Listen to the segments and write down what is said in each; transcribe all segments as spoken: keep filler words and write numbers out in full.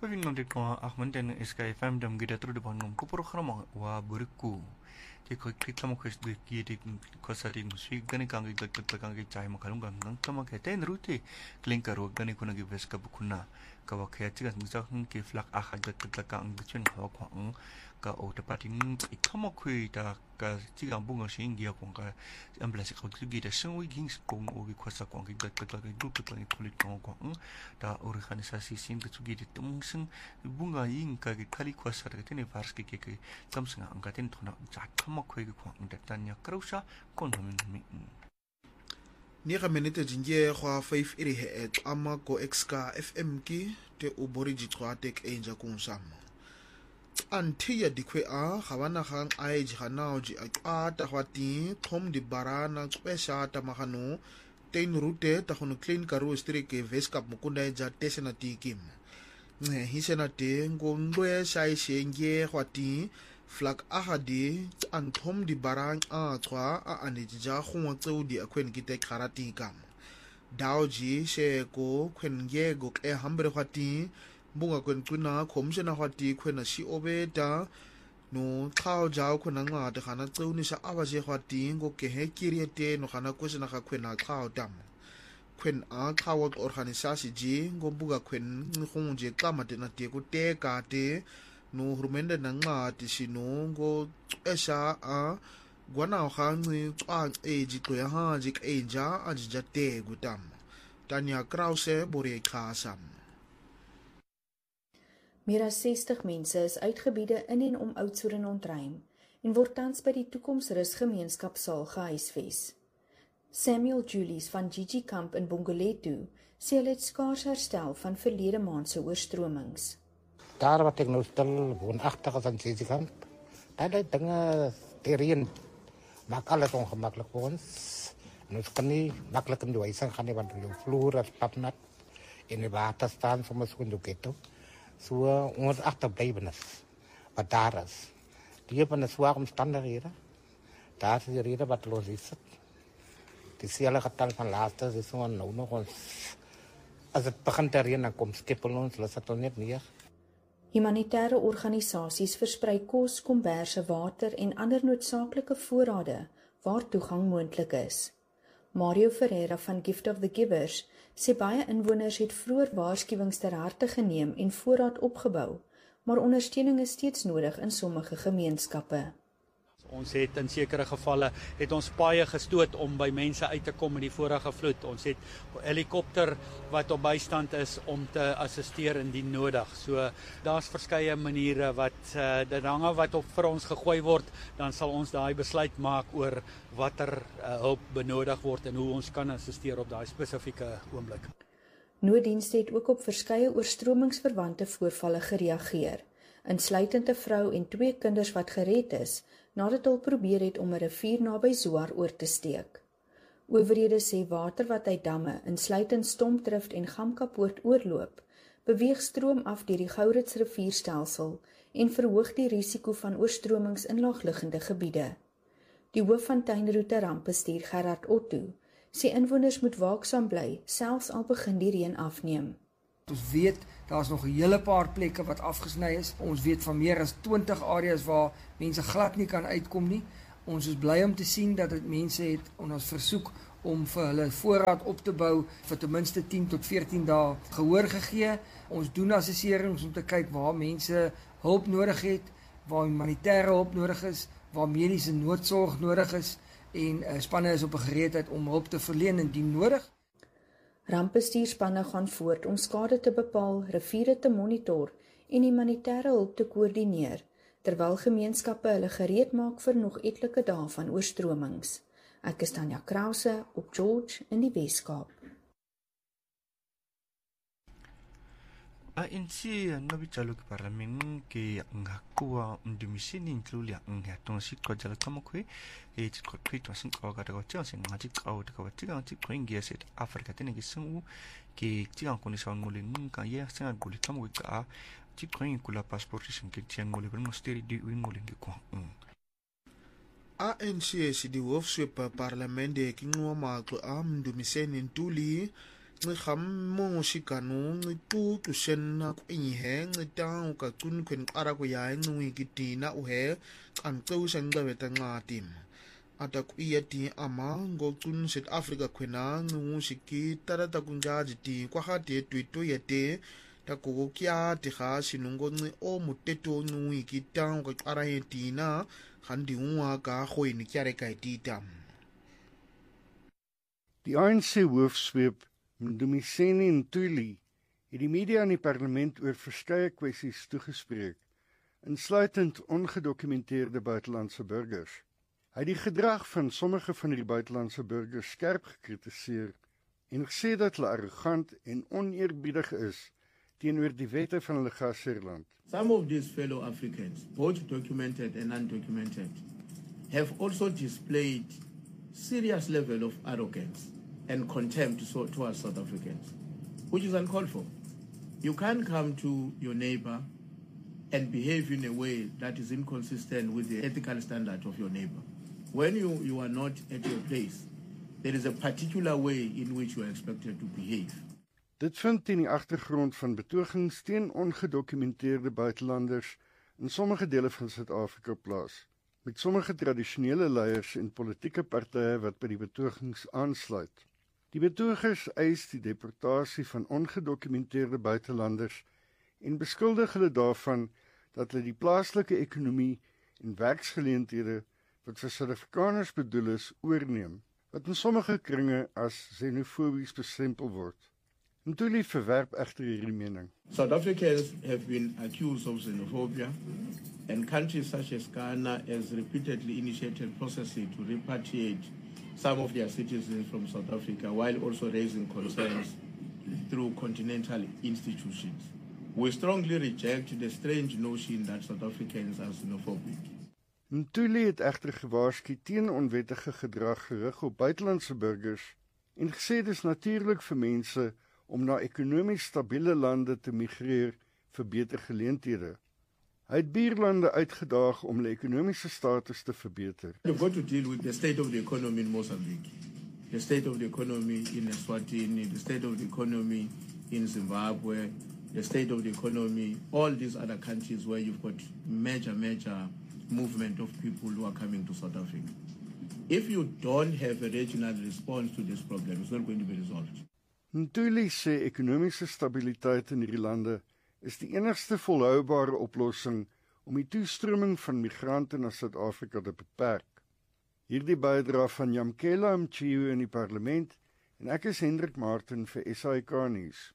Paving nanti kau Ahmad dan S K F M dam kita terus depan ngom ko program wa buriku. Jadi kita mau kes de kiri kosari musik gani kangi dak dak kangi cai makalung gang gang kama keten rute klink karo gani kuna gi veska bukuna kawa kaya cigas musak ke flak ah dak dak kang gicun hawa kwang ka o te pating ikama kui da ka cigang bunga sing dia kong ka ambulasi ka gi da sengwi ging kong o gi kwasa kong gi dak dak gi grup dak kulit kong kwang da organisasi sing ke gi di tung sing bunga ing ka gi kali kwasa da tene vars ki ke samsung angkatin thona ja kama kui gi kwang da tanya krausa kon hamin mi ni ga menete jinge gwa five iri he ama ko xka fm ki te ubori ji twatek enja kung sam antia dikwe a gawana gang ai ji ganao ji a ta gwati thom di barana kwesa ta magano ten route ta gono clean karo strike veskap mukunda ja tesena tikim ne hisena te ngondwe sai shenge gwati flak ahadi an thom di barang a chwa a anija khungwa tseu di akwen kite kharati kam daoji she ko kwen ge go e hambre khati bunga kwen kuna khomsena khati khwena si obeta no khao jao khona nga de khana tseu ni sa awa je khati go ke he kiriete no khana kwesena kha khwena khao tam kwen a khao organisasi ji go buga kwen khungje klamate na te ko te ka te no rumende nanga tisino go esha a gwana khani twa eji to ya ha ji enja a ji jate gutam Tanya Krause bore khasam Meer as sestig mense is uitgebiede in en om Oudtshoorn ontruim en word tans by die Toekomsrus gemeenskapsaal gehuisves. Samuel Julies van Gigi Camp in Bongoleto sê hulle het skaars herstel van verlede maand se oorstromings. Daar wat ek nou stil woonagtig is aan Gigi Camp, daar die dinge terrein maak alles ongemakkelijk voor ons. En ons kan nie makkelijk in die huising gaan nie, want die vloer is papnat en die water staan soms in die ghetto. So ons achterblijvenis, wat daar is. Die hebben een zware omstandigheden. Daar is de reden wat los is. Het is hele getal van laatste, is zo nou nog ons. Als het begint te regenen, dan komt skippel ons, los het al net neer. Humanitaire organisasies versprei kos, komberse, water en ander noodsaaklike voorrade waar toegang moontlik is. Mario Ferreira van Gift of the Givers sê baie inwoners het vroeër waarskuwings ter harte geneem en voorraad opgebou, maar ondersteuning is steeds nodig in sommige gemeenskappe. Ons het in sekere gevalle het ons paaie gestoot om by mense uit te kom in die vorige vloed. Ons het helikopter wat op bystand is om te assisteer indien nodig. So daar's verskeie maniere wat uh, dit hang af wat op vir ons gegooi word, dan sal ons daai besluit maak oor watter uh, hulp benodig word en hoe ons kan assisteer op daai spesifieke oomblik. Nooddienste het ook op verskeie oorstromingsverwante voorvalle gereageer, insluitend 'n vrou en twee kinders wat gered is, nadat hulle probeer het om 'n rivier naby Zoar oor te steek. Owerhede sê water wat uit damme, insluitend Stompdrift en Gamkapoort oorloop, beweeg stroom af deur die Gourits rivierstelsel en verhoog die risiko van oorstromings in laagliggende gebiede. Die hoof van tuinroete rampbestuur Gerard Otto sê inwoners moet waaksaam bly, selfs al begin die reën afneem. Ons weet, daar is nog 'n hele paar plekke wat afgesny is. Ons weet van meer as twintig areas waar mense glad nie kan uitkom nie. Ons is bly om te sien dat dit mense het en ons versoek om vir hulle voorraad op te bou vir ten minste tien tot veertien dae gehoor gegee. Ons doen assesserings om te kyk waar mense hulp nodig het, waar humanitêre hulp nodig is, waar mediese noodsorg nodig is en uh, spanne is op 'n gereedheid om hulp te verleen indien nodig. Rampbestuurspanne gaan voort om skade te bepaal, riviere te monitor en humanitêre hulp te koördineer, terwyl gemeenskappe hulle gereed maak vir nog etlike dae van oorstromings. Ek is Tanya Krause op George in die Weskaap. A N C no bichalo ke parlament ke ngakua mdumisini include nga tonsi ko jala kamokwe e ko krito sin ko ga ga tsi sin ngati ko de ko tsi ngati ko ingia set Africa tene ke sungu ke tsi an koni sa ngole nka ye sa ngole kamokwe ka tsi ko in kula passport sin ke tsi ngole ben mosteri di ngole ke ko A N C si di hoofsweep parlement de kinwa maklo am dumiseni ntuli ngihamo shikanu ngitutu shenna kwinyihe ngita ukacun kwen qara ku ya ngwikitina uhe qanqeu shenqebeta nqatim ata kuyati ama ngocun South Africa kwena ngumushiki tarata kunjaji ti kwahati twito yete takukya tiha sinungonci o muteto ngwikita ukaqara yetina handi unwa ka khoini kyare kaitita. Die A N C-hoofsweep Mdumiseni Ntuli het die media in die parlement oor verskeie kwessies toegespreek, insluitend ongedokumenteerde buitelandse burgers. Hy het die gedrag van sommige van die buitelandse burgers skerp gekritiseer en gesê dat hulle arrogant en oneerbiedig is teenoor die wette van hulle gasheerland. Some of these fellow Africans, both documented and undocumented, have also displayed serious level of arrogance and contempt so, towards South Africans, which is uncalled for. You can't come to your neighbor and behave in a way that is inconsistent with the ethical standard of your neighbor. When you, you are not at your place, there is a particular way in which you are expected to behave. Dit vind in die agtergrond van betogings teen ongedokumenteerde buitelanders in sommige dele van Suid-Afrika plaas, met sommige tradisionele leiers en politieke partye wat by die betogings aansluit. Die betogers eis die deportasie van ongedokumenteerde buitelanders en beskuldig hulle daarvan dat hulle die plaaslike ekonomie en werksgeleenthede wat vir Suid-Afrikaners bedoel is oorneem, wat in sommige kringe as xenofobies bestempel word. Ntuli verwerp egter hierdie mening. South Africans have been accused of xenophobia, and countries such as Ghana has repeatedly initiated processes to repatriate some of their citizens from South Africa, while also raising concerns through continental institutions. We strongly reject the strange notion that South Africans are xenophobic. Ntuli het egter gewaarsku teen onwettige gedrag gerig op buitelandse burgers en gesê dis natuurlik vir mense om na ekonomies stabiele lande te migreer vir beter geleenthede. Hy het buurlande uitgedaag om hulle ekonomiese status te verbeter. We've got to deal with the state of the economy in Mozambique, the state of the economy in Eswatini, the state of the economy in Zimbabwe, the state of the economy, all these other countries where you've got major, major movement of people who are coming to South Africa. If you don't have a regional response to this problem, it's not going to be resolved. Ntuli sê ekonomiese stabiliteit in hierdie lande is die enigste volhoubare oplossing om die toestroming van migrante na Suid-Afrika te beperk. Hierdie bydra van Yamkela Mchiwe in die parlement en ek is Hendrik Martin vir S A I K nuus.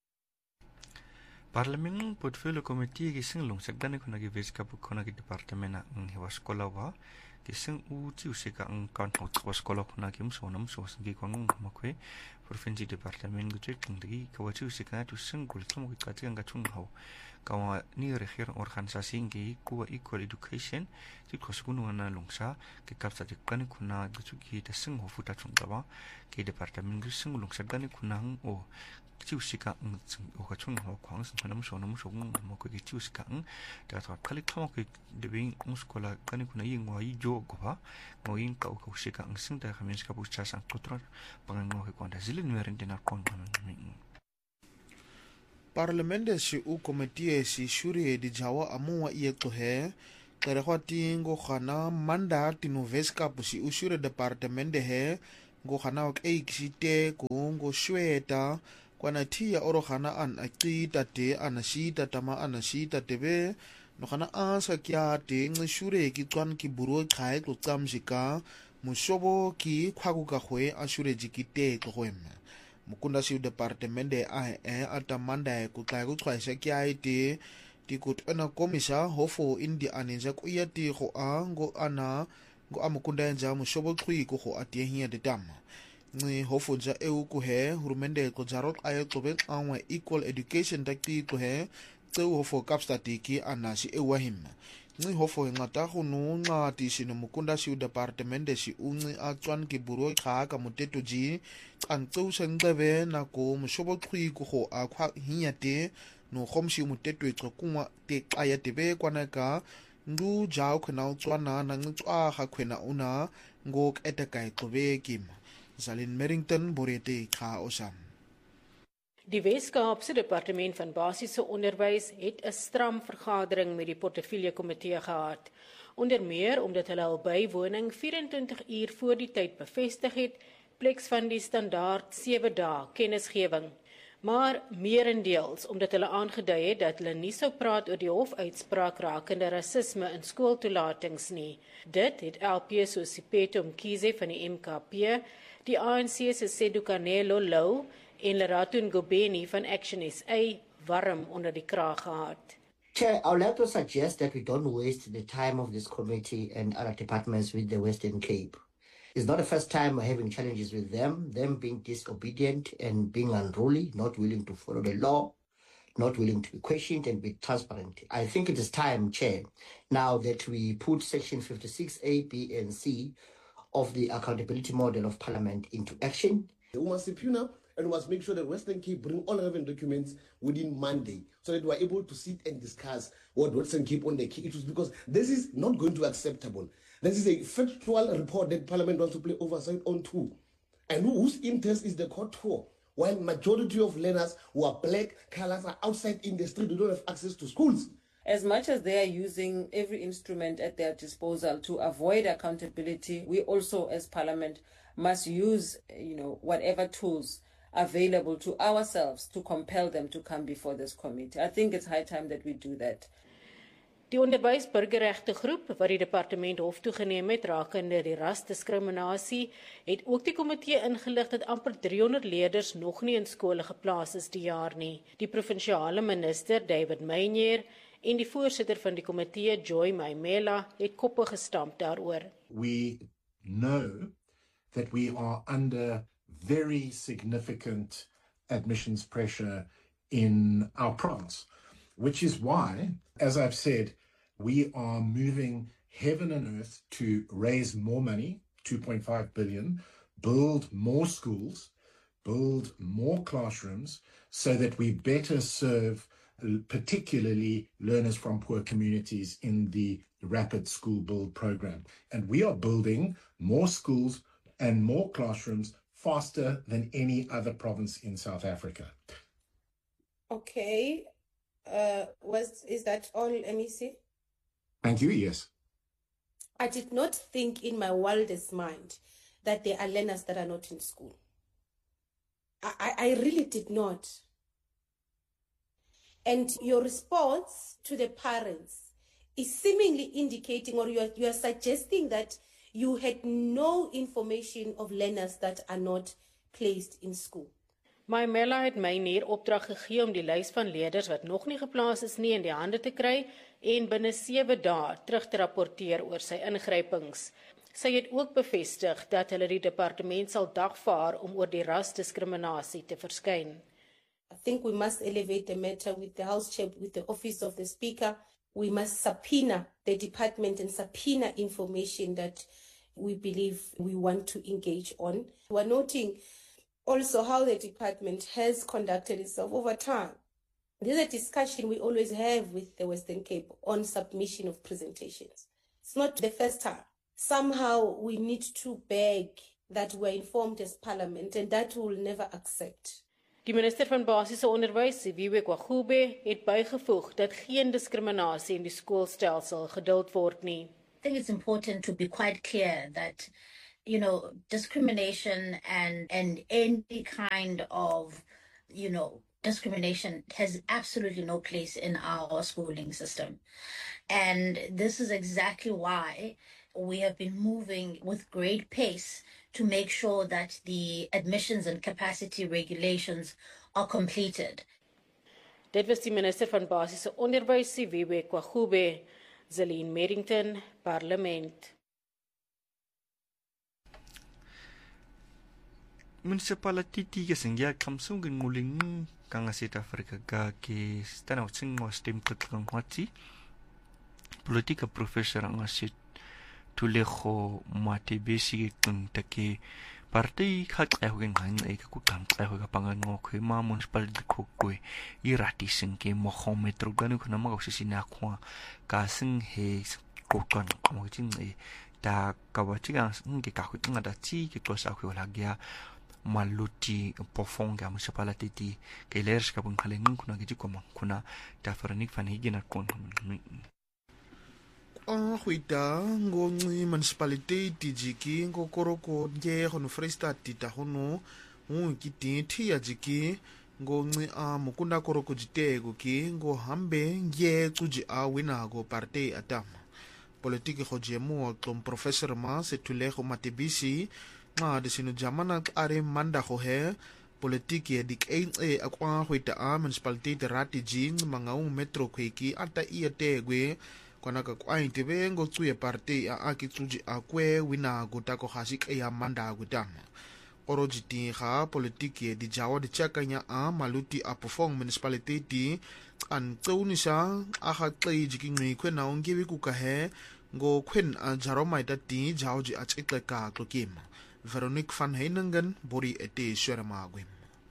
Parlement portfolio committee gising lungsag dani kuna gi veskapu kuna gi departamena ng hiwaskola wa gising uti usika ang kanto hiwaskola kuna gi msonam so singi kwanung makwe provinsi departamen gutek ngdi kawachi usika tu singul tlomo gi kati nga chung hau kawa ni regier organisasi ngi kuwa equal education ti koskunu na lungsa ki kapsa ti kani kuna gutuki ta sing ho futa chung dawa ki departamen gi sing lungsag dani kuna o chiusika ng o chung ho kwang sing nam so nam so mo ko chiusika ng ta ta khali khama ki debing muskola kani kuna yingwa yi jo go ba mo yin ka ko usika ng sing ta khamis ka bu cha sang kotro pangang mo ko nda zilin merin dinar kon min Parliamente si u komitie si shuri di Jawa amuwa iye tohe tere khwati ngo khana manda tinu veska pusi u shuri departamente he ngo khana ok eiksite ko ngo shweta kwana tia oro khana an aqita te anashita tama anashita tebe no khana asa kya te ngi shure ki twan ki buro khai ko tsamjika mushobo ki khwaku ka khwe ashure jikite ko khwema mukunda si departamente a e atamanda ku tla ku tshwaisa kya ite ti ku tona komisa hofo indi aninja ku yati go a ngo ana ngo amukunda nja mushobo xwi ku go atie hiya de tama ni hofo ja e ku he hurumende ko jarot aye tobe anwa equal education takti ku he tseu hofo kapstatiki anasi e wahim ni hofo ngata go no ngati sino mukunda si departmente si unci a tswan ki buro kha ka muteto ji antseu sengcebe na ko mushobo xwi ku go a khwa hinyate no khomshi muteto etso kunwa te aya tebe kwana ka ndu jao khona tswana na ngtswa ga khwena una ngok etaka itobe kim Zalin Merrington borete kha osam Die Wes-Kaapse Departement van Basiese Onderwys het 'n stram vergadering met die portefeuljekomitee gehad. Onder meer omdat hulle al bywoning vyf-en-twintig uur voor die tyd bevestig het, pleks van die standaard sewe dae kennisgewing. Maar meerendeels omdat hulle aangedui het dat hulle nie sou praat oor die hofuitspraak rakende rasisme in skooltoelatings nie. Dit het L P so Siphetho Mkhize van die M K P, die A N C se Sedukanelo Lou en Lerato Ngobeni van Action S A warm onder die kraag gehad. Chair, I would like to suggest that we don't waste the time of this committee and other departments with the Western Cape. It's not the first time we're having challenges with them, them being disobedient and being unruly, not willing to follow the law, not willing to be questioned and be transparent. I think it is time, Chair, now that we put Section fifty-six A, B and C of the accountability model of Parliament into action. We must subpoena and we must make sure that Western Cape bring all relevant documents within Monday so that we are able to sit and discuss what Western Cape on the key issues, because this is not going to be acceptable. This is a factual report that Parliament wants to play oversight on too. And whose interest is the court for? While majority of learners who are black, colors are outside in the street, they don't have access to schools. As much as they are using every instrument at their disposal to avoid accountability, we also as Parliament must use, you know, whatever tools available to ourselves to compel them to come before this committee. I think it's high time that we do that. Die onderwysburgerregte groep wat die departement hof toegeneem het rakende die rasdiskriminasie, het ook die komitee ingelig dat amper driehonderd leerders nog nie in skole geplaas is die jaar nie. Die provinsiale minister David Meyer en die voorsitter van die komitee Joy Maimela het koppe gestamp daaroor. We know that we are under very significant admissions pressure in our province, which is why, as I've said, we are moving heaven and earth to raise more money, two point five billion, build more schools, build more classrooms, so that we better serve particularly learners from poor communities in the Rapid School Build program. And we are building more schools and more classrooms faster than any other province in South Africa. Okay. Uh, was is that all, M E C? Thank you, yes. I did not think in my wildest mind that there are learners that are not in school. I, I really did not. And your response to the parents is seemingly indicating, or you are, you are suggesting that you had no information of learners that are not placed in school. Maimela het my hier opdrag gegee om die lys van leerders wat nog nie geplaas is nie in die hande te kry en binne sewe dae terug te rapporteer oor sy ingrypings. Sy het ook bevestig dat hulle die departement sal dagvaar om oor die rasdiskriminasie te verskyn. I think we must elevate the matter with the House Chair, with the Office of the Speaker. We must subpoena the department and subpoena information that we believe we want to engage on. We are noting also how the department has conducted itself over time. This is a discussion we always have with the Western Cape on submission of presentations. It's not the first time. Somehow we need to beg that we're informed as Parliament, and that we will never accept. Die minister van Basiese Onderwys, Siviwe Kwagube, het bygevoeg dat geen diskriminasie in die skoolstelsel geduld word nie. I think it's important to be quite clear that, you know, discrimination and and any kind of, you know, discrimination has absolutely no place in our schooling system. And this is exactly why we have been moving with great pace to make sure that the admissions and capacity regulations are completed. Dit was die minister van Basiese Onderwys, Siviwe Kwagube. Zelene Merrington, Parlement. Municipality kesengya kamsung nguling kang South Africa ka ke stanaw singwa stem kang hwati politika professor ang asit tuleho mate besi kung take party khat ay hugin hang ay ku kam ay huga pangan ngo kwe ma municipality ko kwe irati singke Mohammed ruganu kuna ma usisina kwa ka sing he ko kon mo jing e ta ka wa chigang ngi ka hu nga da chi ki ko sa khu la gya Maluti Aphofong municipality kay leadership ng kalingin kuna gidi ko kuna dafaranik fanigin at kon Ah, huita ngongi municipality tijiki ngokoroko nge hono Freestad tita hono un kiti tia jiki ngongi a mukunda koroko jitego ki ngo hambe nge tuji a wina go parte atama politiki khojemu tom professor ma setulego matebisi nga desino jamana are manda ho he politiki dik ein e akwa huita a municipality rati jing mangaung metro kweki ata iya tegwe kwanaka kwain tebe ngo tsuye parte a akitsuji akwe wina gutako hasik e amanda gutama orojiti ha politiki di jawa di chakanya a Maluti Aphofong municipality di an tsaunisa a ha tsayi jikingi kwena ongiwi kukahe ngo kwen a jaroma itati jawji a tsikleka klokima Veronique van Heiningen bori ete swermagwim.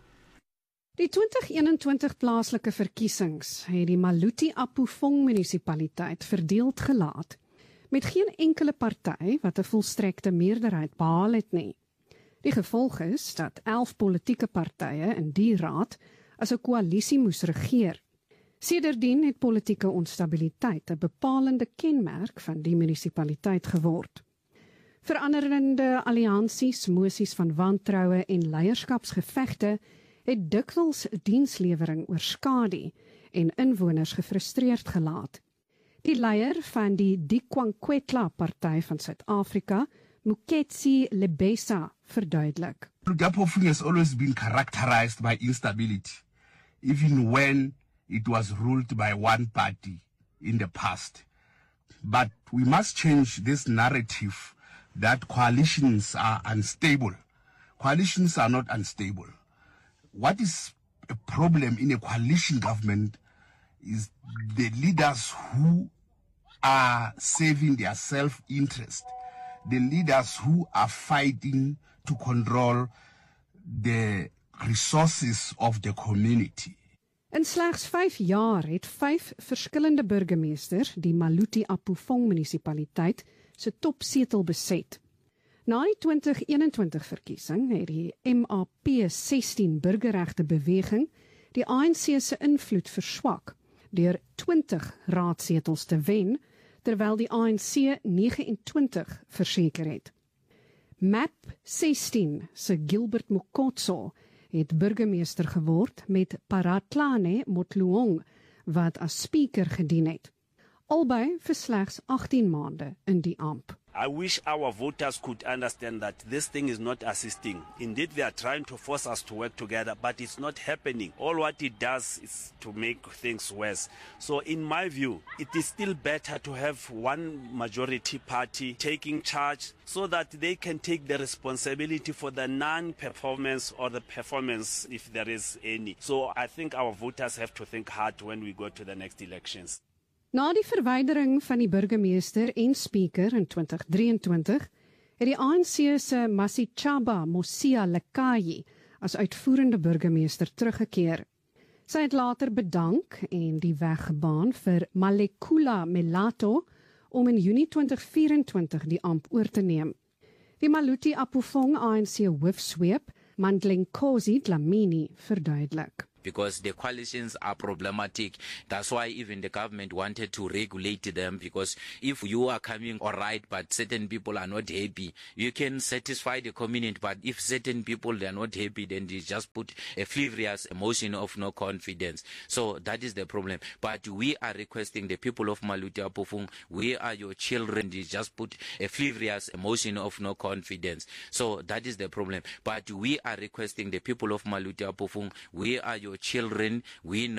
Die twintig eenentwintig plaaslike verkiesings het die Maluti Aphofong munisipaliteit verdeeld gelaat, met geen enkele party wat 'n volstrekte meerderheid behaal het nie. Die gevolg is dat elf politieke partye in die raad as 'n koalisie moes regeer. Sedertdien het politieke onstabiliteit 'n bepalende kenmerk van die munisipaliteit geword. Veranderende alliansies, mosies van wantroue en leierskapsgevegte het dikwels dienslewering oorskadu en inwoners gefrustreerd gelaat. Die leier van die Dikwankwetla party van Suid-Afrika, Moketsi Lebesa, verduidelik. Aphofong has always been characterized by instability, even when it was ruled by one party in the past. But we must change this narrative that coalitions are unstable. Coalitions are not unstable. What is a problem in a coalition government is the leaders who are serving their self-interest, the leaders who are fighting to control the resources of the community. In slegs vyf jaar het vyf verskillende burgemeesters die Maluti Aphofong munisipaliteit se topsetel beset. Na die twintig eenentwintig verkiesing het die M A P sestien burgerregte beweging die A N C se invloed verswak deur twintig raadsetels te wen, terwyl die A N C nege en twintig verseker het. M A P sestien se Gilbert Mokotso het burgemeester geword met Paratlane Motloong wat as speaker gedien het. Albei vir slegs agtien maande in die amp. I wish our voters could understand that this thing is not assisting. Indeed, they are trying to force us to work together, but it's not happening. All what it does is to make things worse. So in my view, it is still better to have one majority party taking charge so that they can take the responsibility for the non-performance or the performance if there is any. So I think our voters have to think hard when we go to the next elections. Na die verwydering van die burgemeester en speaker in twintig drieëntwintig, het die A N C se Masichaba Mosia Lekayi as uitvoerende burgemeester teruggekeer. Sy het later bedank en die weg gebaan vir Malekula Melato om in Junie twintig vyf-en-twintig die amp oor te neem. Die Maluti Aphofong A N C hoofsweep, Mandlenkosi Dlamini, verduidelik. Because the coalitions are problematic. That's why even the government wanted to regulate them, because if you are coming all right, but certain people are not happy, you can satisfy the community, but if certain people they are not happy, then they just put a frivolous emotion of no confidence. So that is the problem. But we are requesting the people of Maluti Aphofong, we are your children, they just put a frivolous emotion of no confidence. So that is the problem. But we are requesting the people of Maluti Aphofong, we are your children, we know